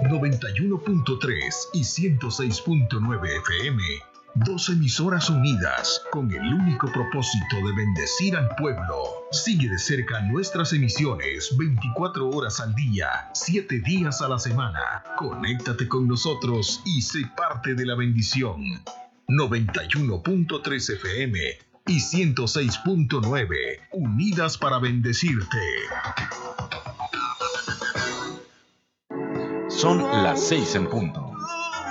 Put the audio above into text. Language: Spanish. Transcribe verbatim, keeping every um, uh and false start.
noventa y uno punto tres y ciento seis punto nueve F M. Dos emisoras unidas con el único propósito de bendecir al pueblo. Sigue de cerca nuestras emisiones veinticuatro horas al día, siete días a la semana. Conéctate con nosotros y sé parte de la bendición. noventa y uno punto tres F M y ciento seis punto nueve, unidas para bendecirte. Son las seis en punto.